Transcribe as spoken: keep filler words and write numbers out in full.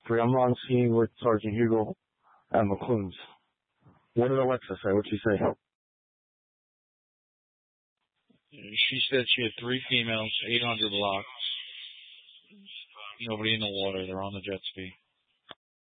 three. I'm on scene with Sergeant Hugo at McClune's. What did Alexa say? What'd she say? She said she had three females, eight hundred block. Nobody in the water. They're on the jet ski.